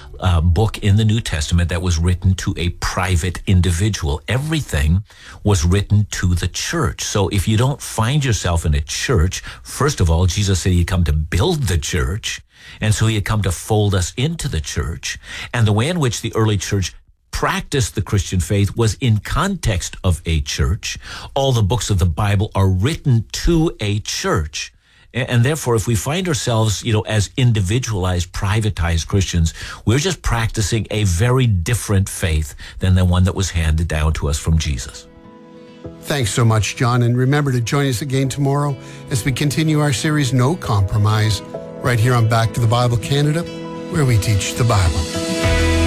book in the New Testament that was written to a private individual. Everything was written to the church. So if you don't find yourself in a church, first of all, Jesus said he'd come to build the church, and so he had come to fold us into the church. And the way in which the early church practiced the Christian faith was in context of a church. All the books of the Bible are written to a church. And therefore, if we find ourselves, as individualized, privatized Christians, we're just practicing a very different faith than the one that was handed down to us from Jesus. Thanks so much, John. And remember to join us again tomorrow as we continue our series, No Compromise, right here on Back to the Bible Canada, where we teach the Bible.